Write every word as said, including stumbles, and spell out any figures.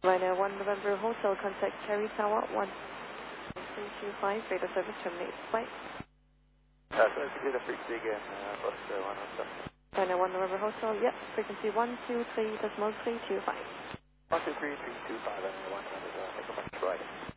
Ryanair one November Hotel, contact Cherry Tower one three two five, radar service terminated. Bye. Uh, so let's do the frequency again, uh, plus uh, one oh seven. Ryanair one November Hotel, yep, frequency one two three decimal three two five. one two three three two five, Ryanair one November, uh, Echo Mike Friday.